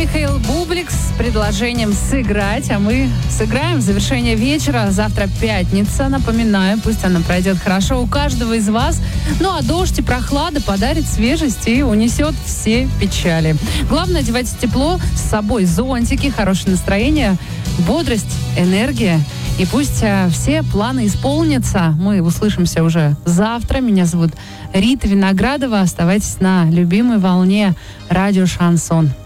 Михаил Бублик с предложением сыграть, а мы сыграем в завершение вечера. Завтра пятница, напоминаю, пусть она пройдет хорошо у каждого из вас. Ну а дождь и прохлада подарит свежесть и унесет все печали. Главное, одевайте тепло, с собой зонтики, хорошее настроение, бодрость, энергия. И пусть все планы исполнятся. Мы услышимся уже завтра. Меня зовут Рита Виноградова. Оставайтесь на любимой волне радио «Шансон».